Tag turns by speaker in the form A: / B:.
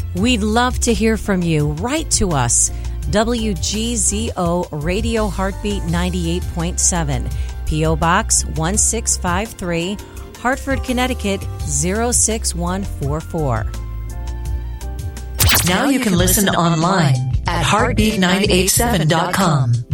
A: We'd love to hear from you. Write to us. WGZO Radio Heartbeat 98.7, P.O. Box 1653, Hartford, Connecticut 06144.
B: Now you can listen online at heartbeat987.com.